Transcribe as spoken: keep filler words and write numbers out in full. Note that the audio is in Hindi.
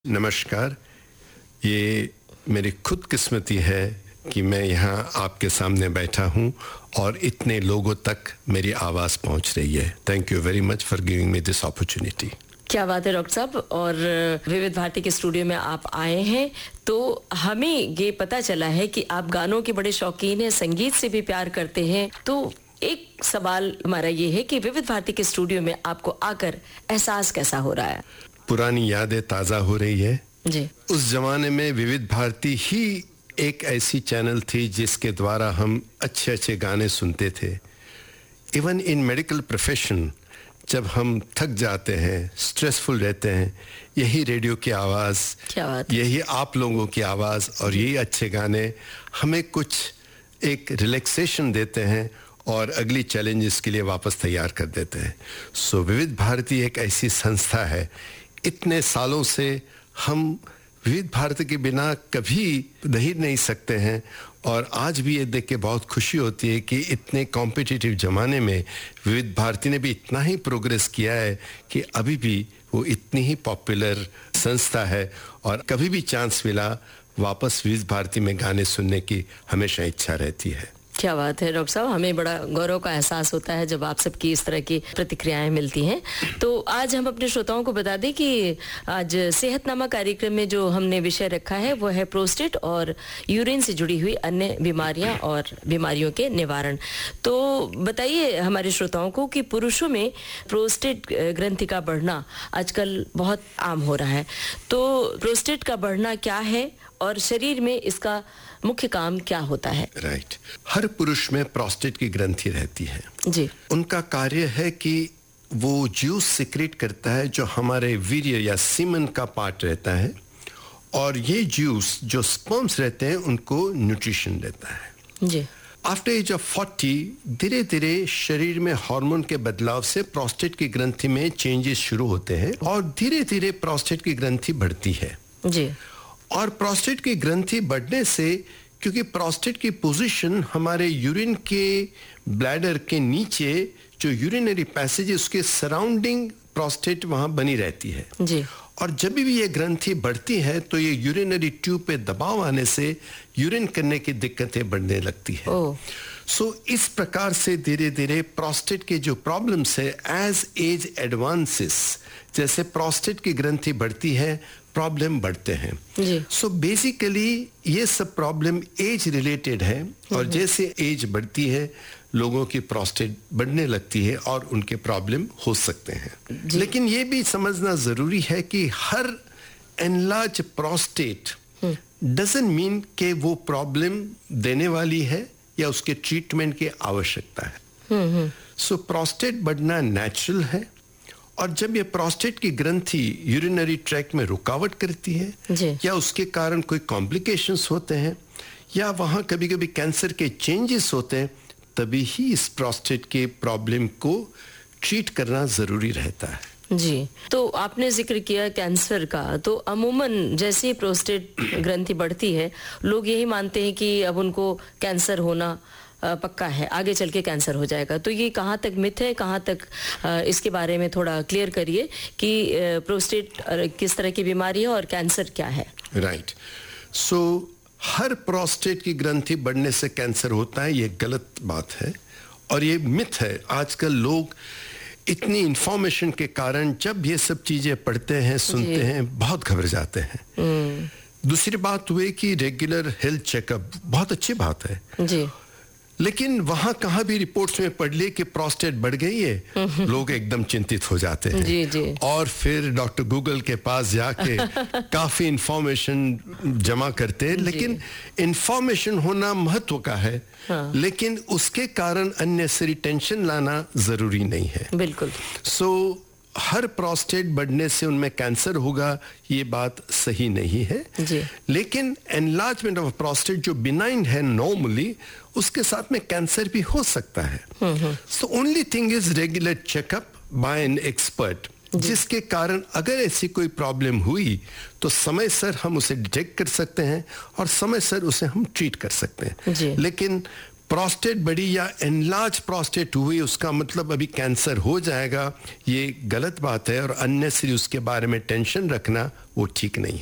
नमस्कार। ये मेरी खुद किस्मती है कि मैं यहाँ आपके सामने बैठा हूँ और इतने लोगों तक मेरी आवाज़ पहुँच रही है। Thank you very much for giving me this opportunity. क्या बात है डॉक्टर साहब। और विविध भारती के स्टूडियो में आप आए हैं तो हमें ये पता चला है कि आप गानों के बड़े शौकीन हैं, संगीत से भी प्यार करते हैं। तो एक सवाल हमारा ये है कि विविध भारती के स्टूडियो में आपको आकर एहसास कैसा हो रहा है? पुरानी यादें ताज़ा हो रही है जी। उस जमाने में विविध भारती ही एक ऐसी चैनल थी जिसके द्वारा हम अच्छे अच्छे गाने सुनते थे। इवन इन मेडिकल प्रोफेशन जब हम थक जाते हैं, स्ट्रेसफुल रहते हैं, यही रेडियो की आवाज़, क्या बात है? यही आप लोगों की आवाज़ और यही अच्छे गाने हमें कुछ एक रिलैक्सेशन देते हैं और अगली चैलेंजेस के लिए वापस तैयार कर देते हैं। सो विविध भारती एक ऐसी संस्था है, इतने सालों से हम विविध भारती के बिना कभी रह नहीं सकते हैं। और आज भी ये देख के बहुत खुशी होती है कि इतने कॉम्पिटिटिव ज़माने में विविध भारती ने भी इतना ही प्रोग्रेस किया है कि अभी भी वो इतनी ही पॉपुलर संस्था है। और कभी भी चांस मिला वापस विविध भारती में गाने सुनने की हमेशा इच्छा रहती है। क्या बात है डॉक्टर साहब, हमें बड़ा गौरव का एहसास होता है जब आप सबकी इस तरह की प्रतिक्रियाएं मिलती हैं। तो आज हम अपने श्रोताओं को बता दें कि आज सेहतनामा कार्यक्रम में जो हमने विषय रखा है वो है प्रोस्टेट और यूरिन से जुड़ी हुई अन्य बीमारियां और बीमारियों के निवारण। तो बताइए हमारे श्रोताओं को कि पुरुषों में प्रोस्टेट ग्रंथि का बढ़ना आजकल बहुत आम हो रहा है। तो प्रोस्टेट का बढ़ना क्या है और शरीर में इसका मुख्य काम क्या होता है? Right right. हर पुरुष में प्रोस्टेट की ग्रंथि रहती है जी। उनका कार्य है कि वो जूस सिक्रेट करता है जो हमारे वीर्य या सीमन का पार्ट रहता है, और ये जूस जो स्पर्म्स रहते हैं उनको न्यूट्रिशन देता है जी। आफ्टर एज ऑफ फोर्टी धीरे धीरे शरीर में हार्मोन के बदलाव से प्रोस्टेट की ग्रंथि में चेंजेस शुरू होते हैं और धीरे धीरे प्रोस्टेट की ग्रंथि बढ़ती है जी। और प्रोस्टेट की ग्रंथि बढ़ने से, क्योंकि प्रोस्टेट की पोजीशन हमारे यूरिन के ब्लैडर के नीचे जो यूरिनरी पैसेज है उसके सराउंडिंग प्रोस्टेट वहां बनी रहती है जी। और जब भी ये ग्रंथि बढ़ती है तो ये यूरिनरी ट्यूब पे दबाव आने से यूरिन करने की दिक्कतें बढ़ने लगती है। ओह। सो so, इस प्रकार से धीरे धीरे प्रोस्टेट के जो प्रॉब्लम्स है एज एज एडवांसेस, जैसे प्रोस्टेट की ग्रंथि बढ़ती है प्रॉब्लम बढ़ते हैं। सो बेसिकली ये सब प्रॉब्लम एज रिलेटेड है और जैसे एज बढ़ती है लोगों की प्रोस्टेट बढ़ने लगती है और उनके प्रॉब्लम हो सकते हैं। लेकिन ये भी समझना जरूरी है कि हर एनलार्ज प्रोस्टेट डजंट मीन कि वो प्रॉब्लम देने वाली है या उसके ट्रीटमेंट की आवश्यकता है। सो प्रोस्टेट बढ़ना नेचुरल है और जब ये प्रोस्टेट की ग्रंथि यूरिनरी ट्रैक्ट में रुकावट करती है या उसके कारण कोई कॉम्प्लिकेशंस होते हैं या वहां कभी कभी कैंसर के चेंजेस होते हैं, तभी ही इस प्रोस्टेट के प्रॉब्लम को ट्रीट करना जरूरी रहता है। जी। तो आपने जिक्र किया कैंसर का, तो अमूमन जैसे ही प्रोस्टेट ग्रंथि बढ़ती है लोग यही मानते हैं कि अब उनको कैंसर होना पक्का है, आगे चल के कैंसर हो जाएगा। तो ये कहाँ तक मिथ है, कहाँ तक इसके बारे में थोड़ा क्लियर करिए कि प्रोस्टेट किस तरह की बीमारी है और कैंसर क्या है? राइट। सो हर प्रोस्टेट की ग्रंथि बढ़ने से कैंसर होता है, ये गलत बात है और ये मिथ है। आजकल लोग इतनी इंफॉर्मेशन के कारण जब ये सब चीजें पढ़ते हैं, सुनते हैं, बहुत घबरा जाते हैं। दूसरी बात हुई कि रेगुलर हेल्थ चेकअप बहुत अच्छी बात है जी। लेकिन वहां कहां भी रिपोर्ट्स में पढ़ लिए कि प्रोस्टेट बढ़ गई है, लोग एकदम चिंतित हो जाते हैं जी जी। और फिर डॉक्टर गूगल के पास जाके काफी इंफॉर्मेशन जमा करते हैं। लेकिन इंफॉर्मेशन होना महत्व का है, हाँ। लेकिन उसके कारण अननेसेसरी टेंशन लाना जरूरी नहीं है। बिल्कुल। सो so, हर प्रोस्टेट बढ़ने से उनमें कैंसर होगा ये बात सही नहीं है जी। लेकिन एनलार्जमेंट ऑफ प्रोस्टेट जो बिनाइन है नॉर्मली, उसके साथ में कैंसर भी हो सकता है। So only thing is regular checkup bye an expert, जिसके कारण अगर ऐसी कोई प्रॉब्लम हुई तो समय सर हम उसे डिटेक्ट कर सकते हैं और समय सर उसे हम ट्रीट कर सकते हैं। लेकिन प्रोस्टेट बड़ी या एनलार्ज प्रोस्टेट हुई उसका मतलब अभी कैंसर हो जाएगा, ये गलत बात है और अननेसेसरी उसके बारे में टेंशन रखना वो ठीक नहीं है।